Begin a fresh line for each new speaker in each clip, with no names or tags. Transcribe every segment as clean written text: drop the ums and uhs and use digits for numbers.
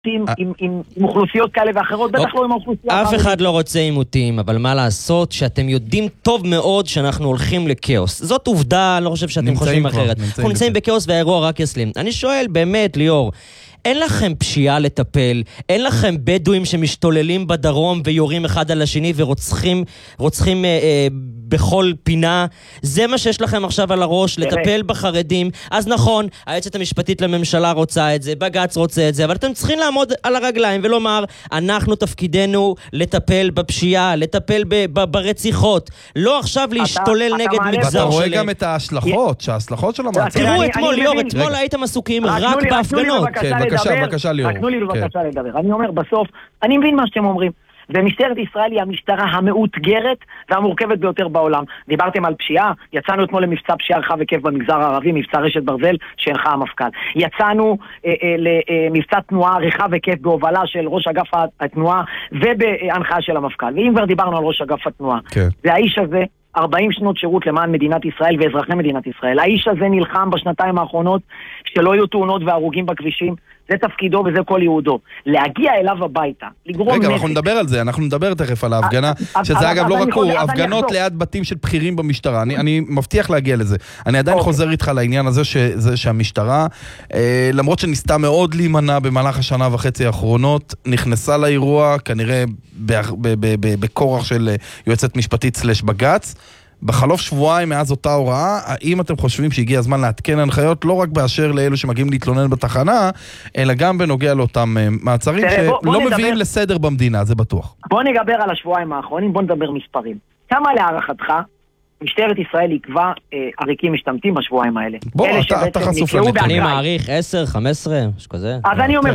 עם אוכלוסיות כאלה ואחרות, בטח לא עם האוכלוסייה.
אף אחד לא רוצה עימותים, אבל מה לעשות שאתם יודעים טוב מאוד שאנחנו הולכים לקאוס. זאת עובדה, אני לא חושב שאתם חושבים אחרת. אנחנו נמצאים בקאוס והאירוע רק יסלים. אני שואל באמת, ליאור, אין לכם פשיעה לטפל, אין לכם בדואים שמשתוללים בדרום ויורים אחד על השני ורוצחים בכל פינה. זה מה שיש לכם עכשיו על הראש, לטפל בחרדים. אז נכון, היועצת המשפטית לממשלה רוצה את זה, בג"ץ רוצה את זה, אבל אתם צריכים לעמוד על הרגליים ולומר, אנחנו תפקידנו לטפל בפשיעה, לטפל ברציחות, לא עכשיו להשתולל נגד מגזר שלם.
ואתה רואה גם את ההשלכות, שההשלכות של המעצר.
תראו אתמול, ליאור, אתמול הייתם עסוקים רק בהפגנות.
בבקשה ליאור.
תנו לי בבקשה לדבר. אני אומר בסוף, אני מבין מה שאתם אומרים. ומשטרת ישראל היא המשטרה המאותגרת והמורכבת ביותר בעולם. דיברתם על פשיעה, יצאנו אתמול למבצע פשיעה רחב היקף במגזר הערבי, מבצע רשת ברזל שהנחה המפכ"ל. יצאנו למבצע תנועה רחב היקף בהובלה של ראש אגף התנועה ובהנחיה של המפכ"ל. ואם כבר דיברנו על ראש אגף התנועה, זה האיש הזה 40 שנות שירות למען מדינת ישראל ואזרחי מדינת ישראל. האיש הזה נלחם בשנתיים האחרונות שלא יהיו תאונות והרוגים בכבישים. זה תפקידו וזה כל יהודו. להגיע אליו הביתה, לגרום נפק.
רגע, אנחנו נדבר על זה, אנחנו נדבר תכף על ההפגנה, שזה אגב לא רק הוא, הפגנות ליד בתים של בכירים במשטרה. אני מבטיח להגיע לזה. אני עדיין חוזר איתך לעניין הזה שהמשטרה, למרות שניסתה מאוד להימנע במהלך השנה וחצי האחרונות, נכנסה לאירוע, כנראה בקורח של יועצת משפטית סלש בג"ץ. בחלוף שבועיים מאז אותה הוראה, האם אתם חושבים שהגיע הזמן להתקן הנחיות לא רק באשר לאלו שמגיעים להתלונן בתחנה, אלא גם בנוגע לאותם מעצרים שלא מביאים לסדר במדינה, זה בטוח.
בוא נדבר על השבועיים האחרונים, בוא נדבר מספרים. כמה להערכתך משטרת ישראל יקבע עריקים משתמטים בשבועיים האלה?
בוא, אתה חשוף לנתונים.
אני מעריך 10, 15, שכזה.
אז אני אומר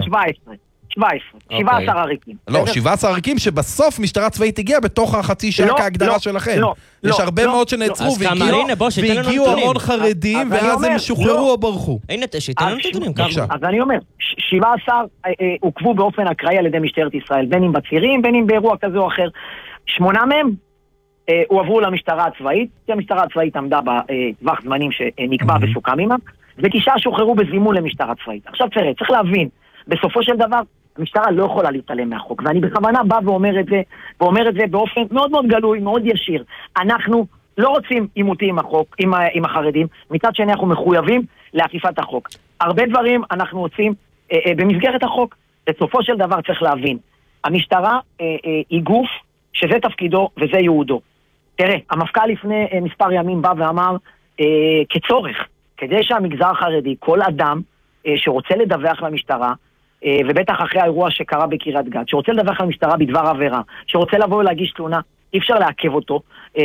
17 עריקים.
לא, 17 עריקים שבסוף משטרה צבאית הגיעה בתוך החצי שעה כהגדרה שלכם. יש הרבה מאוד שנעצרו והגיעו המון חרדים ואז הם שוחררו או ברחו.
הנה, שיתן לנו נתונים.
אז אני אומר, 17 עוקבו באופן אקראי על ידי משטרת ישראל, בין אם בצירים, בין אם באירוע כזה או אחר. 8 מהם הועברו למשטרה הצבאית, כי המשטרה הצבאית עמדה בטווח זמנים שנקבע וסוכם עימה, ו9 שוחררו בזימון למשטרה צבאית. עכשיו תראה, צריך להבין, בסופו של דבר המשטרה לא יכולה להתעלם מהחוק, ואני בכוונה בא ואומר את זה באופן מאוד מאוד גלוי, מאוד ישיר. אנחנו לא רוצים עימותים עם החוק, עם החרדים, מצד שני אנחנו מחויבים לאכיפת החוק. הרבה דברים אנחנו רוצים במסגרת החוק. בסופו של דבר צריך להבין, המשטרה היא גוף שזה תפקידו וזה יעודו. תראה, המפכ"ל לפני מספר ימים בא ואמר כצורך, כדי שהמגזר החרדי, כל אדם שרוצה לדווח למשטרה, ובטח אחרי האירוע שקרה בקריית גת, שרוצה לדווח למשטרה בדבר עבירה, שרוצה לבוא ולהגיש תלונה, אי אפשר לעכב אותו,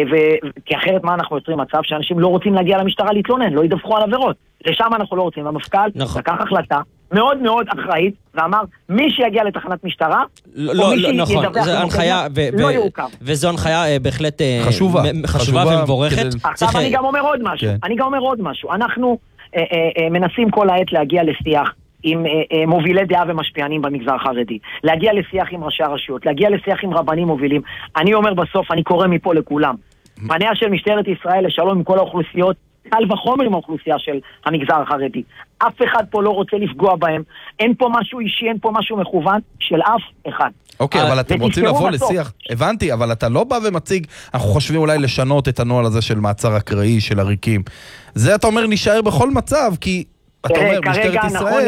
כי אחרת מה אנחנו יוצרים מצב שאנשים לא רוצים להגיע למשטרה להתלונן, לא ידווחו על עבירות. לשם אנחנו לא רוצים. המפכ"ל לקח החלטה מאוד מאוד אחראית, ואמר, מי שיגיע לתחנת משטרה, או מי שידווח למוקד, לא יעוכב.
וזו הנחיה בהחלט
חשובה
ומבורכת.
עכשיו אני גם אומר עוד משהו. אנחנו מנסים כל העת להגיע לשיח עם מובילי דעה ומשפיענים במגזר החרדי, להגיע לשיח עם ראשי הרשויות, להגיע לשיח עם רבנים מובילים. אני אומר בסוף, אני קורא מפה לכולם, פניה של משטרת ישראל לשלום עם כל האוכלוסיות, קל וחומר עם האוכלוסייה של המגזר החרדי. אף אחד פה לא רוצה לפגוע בהם, אין פה משהו אישי, אין פה משהו מכוון של אף אחד.
אוקיי, אבל אתם רוצים לבוא לשיח, הבנתי, אבל אתה לא בא ומציג, אנחנו חושבים אולי לשנות את הנוהל הזה של מעצר אקראי, של עריקים. זה אתה אומר נשאר בכל מצב, כי
כרגע,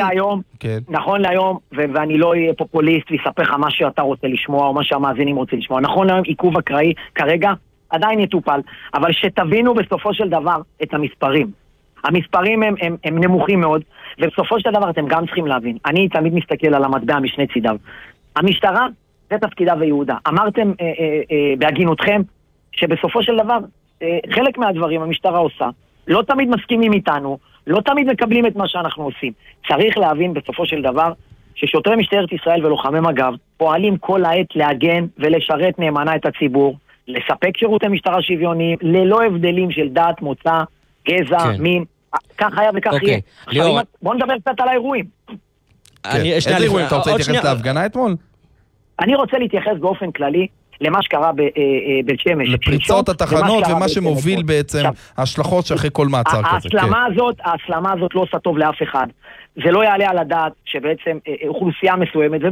נכון להיום, ואני לא אהיה פופוליסט ויספר לך מה שאתה רוצה לשמוע או מה שהמאזינים רוצים לשמוע, נכון להיום עיכוב אקראי כרגע עדיין יטופל, אבל שתבינו בסופו של דבר את המספרים. המספרים הם נמוכים מאוד, ובסופו של דבר אתם גם צריכים להבין, אני תמיד מסתכל על המטבע משני צידיו. המשטרה זה תפקידה ויהודה. אמרתם בהגינותכם שבסופו של דבר חלק מהדברים המשטרה עושה, לא תמיד מסכימים איתנו, לא תמיד מקבלים את מה שאנחנו עושים. צריך להבין בסופו של דבר ששוטרי משטרת ישראל ולוחמי מג"ב פועלים כל העת להגן ולשרת נאמנה את הציבור, לספק שירותי משטרה שוויוניים, ללא הבדלים של דת, מוצא, גזע, מין. כך היה וכך יהיה. בוא נדבר קצת על האירועים.
איזה אירועים? אתה רוצה להתייחס להפגנה אתמול?
אני רוצה להתייחס באופן כללי למה שקרה בבית שמש.
לפריצות התחנות ומה שמוביל בעצם ההשלכות שאחרי כל מעצר כזה.
ההסלמה הזאת לא עושה טוב לאף אחד. זה לא יעלה על הדעת שבעצם אוכלוסייה מסוימת,